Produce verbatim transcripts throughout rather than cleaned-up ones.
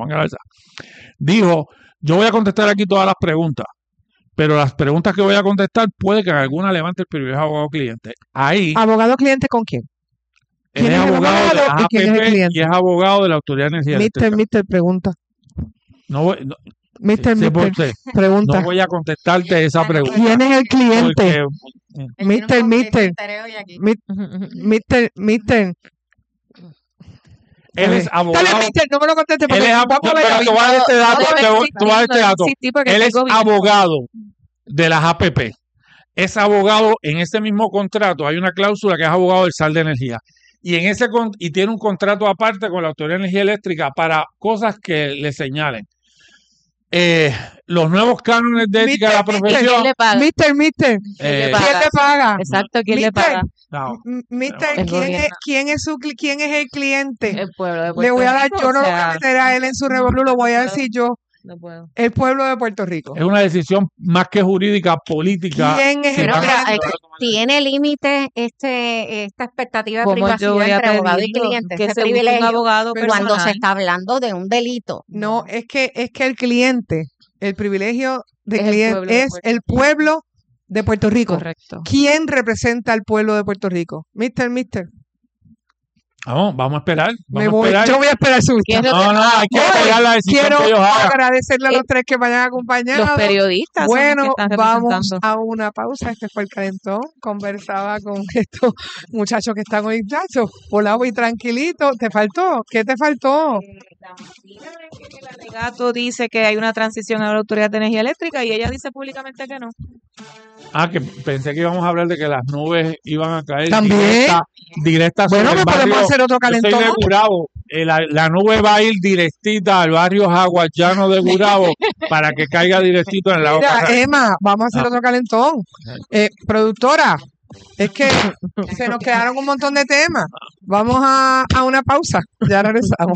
Juan Garza, dijo, yo voy a contestar aquí todas las preguntas, pero las preguntas que voy a contestar puede que alguna levante el privilegio de abogado-cliente. Ahí... ¿Abogado-cliente con quién? Él es abogado de la A P P y es abogado de la Autoridad de Energía Eléctrica. Mister, Mister, pregunta. No voy... No, Mister, Mister, pregunta. No voy a contestarte esa pregunta. ¿Quién es el cliente? Mister, Mister, Mister, Mister. Él es abogado. Dale, Mister, no me lo conteste porque él es abogado. Tú vas a este dato. Tú vas a este dato. Él es abogado de las A P P. Es abogado en ese mismo contrato. Hay una cláusula que es abogado del S A L de Energía. Y en ese y tiene un contrato aparte con la Autoridad de Energía Eléctrica para cosas que le señalen. Eh, los nuevos cánones de ética de la profesión. ¿Quién le paga? Mister, Mister, eh, ¿quién le paga? Exacto, ¿quién Mister, le paga? No, Mister, ¿quién es, quién es su quién es el cliente? El pueblo de Puerto Le voy a dar, Rico, yo no o lo sea, voy a meter a él en su revolú, lo voy a decir yo. No puedo. El pueblo de Puerto Rico. Es una decisión más que jurídica, política. ¿Quién es el Pero mira, cliente? tiene límite este esta expectativa de ¿Cómo yo voy privacidad a entre abogado y pedirlo? cliente, Que ese se busque un privilegio, abogado cuando se personal. está hablando de un delito. No, es que es que el cliente, el privilegio de Es el cliente pueblo de es Puerto el pueblo de Puerto Rico. Correcto. ¿Quién representa al pueblo de Puerto Rico? Mister, Mister. Vamos, vamos a esperar. Vamos Me voy, a esperar. yo voy a esperar su ¿Qué es lo No, no, hay que Hoy esperar la decisión quiero que ellos hagan. agradecerle a los Eh, tres que me hayan acompañado. Los periodistas son los que Bueno, están vamos representando. a una pausa. Este fue el calentón. Conversaba con estos muchachos que están hoy, muchachos, volado y tranquilito. ¿Te faltó? ¿Qué te faltó? El alegato dice que hay una transición a la Autoridad de Energía Eléctrica y ella dice públicamente que no. Ah, que pensé que íbamos a hablar de que las nubes iban a caer También. directa, directa Bueno, sobre el pues podemos barrio. hacer otro Yo soy calentón. de Gurabo. Eh, La, la nube va a ir directita al barrio Jaguachano de Gurabo para que caiga directito en el lago Mira, Carrasco. Emma, vamos a hacer Ah. otro calentón. Eh, productora, es que se nos quedaron un montón de temas. Vamos a, a una pausa. Ya regresamos.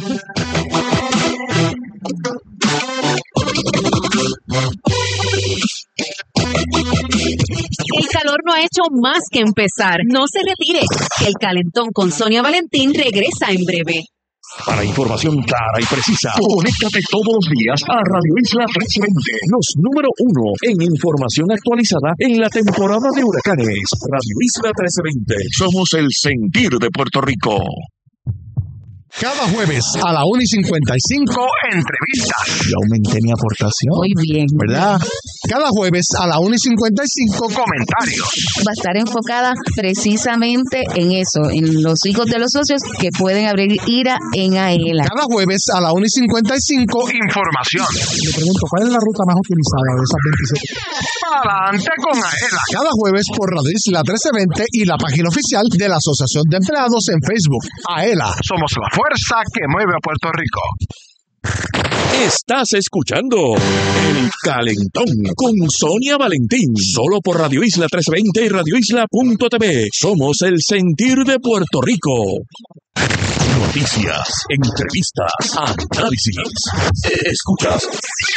El calor no ha hecho más que empezar. No se retire, que el calentón con Sonia Valentín regresa en breve. Para información clara y precisa, conéctate todos los días a Radio Isla trescientos veinte, los número uno en información actualizada en la temporada de huracanes. Radio Isla trescientos veinte, somos el sentir de Puerto Rico. Cada jueves a la una y cincuenta y cinco, entrevistas. Yo aumenté mi aportación. Muy bien. ¿Verdad? Cada jueves a la una y cincuenta y cinco, Comentarios. Va a estar enfocada precisamente en eso, en los hijos de los socios que pueden abrir ira en AELA. cada jueves a la una y cincuenta y cinco. Información. Le pregunto, ¿cuál es la ruta más utilizada de esas veintisiete? Adelante con AELA. Cada jueves por Radio Isla trece veinte y la página oficial de la Asociación de Empleados en Facebook. AELA. Somos la fuerza que mueve a Puerto Rico. Estás escuchando El Calentón con Sonia Valentín, solo por Radio Isla trescientos veinte y radio isla punto t v. Somos el sentir de Puerto Rico. Noticias, entrevistas, análisis. Escuchas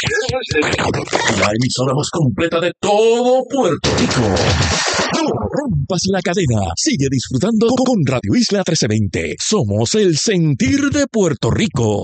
la emisora más completa de todo Puerto Rico. No rompas la cadena. Sigue disfrutando con Radio Isla trescientos veinte. Somos el sentir de Puerto Rico.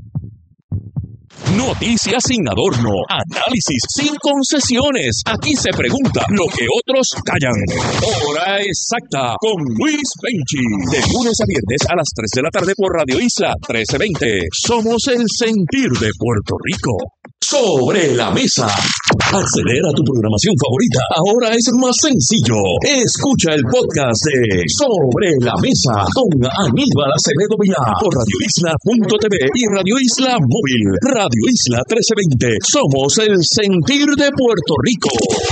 Noticias sin adorno, análisis sin concesiones. Aquí se pregunta lo que otros callan. Hora exacta con Luis Penchi. De lunes a viernes a las tres de la tarde por Radio Isla trece veinte. Somos el sentir de Puerto Rico. Sobre la mesa. Acceder a tu programación favorita ahora es más sencillo. Escucha el podcast de Sobre la Mesa con Aníbal Acevedo Vilá por radio isla punto t v y Radio Isla Móvil. Radio Isla trece veinte. Somos el sentir de Puerto Rico.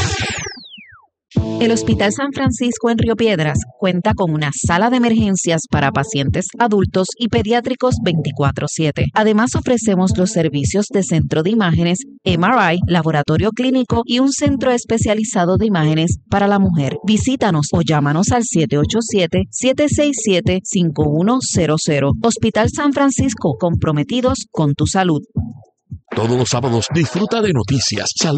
El Hospital San Francisco en Río Piedras cuenta con una sala de emergencias para pacientes adultos y pediátricos veinticuatro siete. Además, ofrecemos los servicios de centro de imágenes, M R I, laboratorio clínico y un centro especializado de imágenes para la mujer. Visítanos o llámanos al siete ocho siete, siete seis siete, cinco uno cero cero. Hospital San Francisco, comprometidos con tu salud. Todos los sábados disfruta de noticias, salud.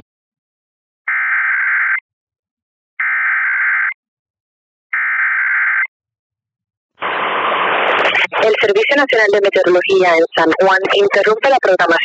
El Servicio Nacional de Meteorología en San Juan interrumpe la programación.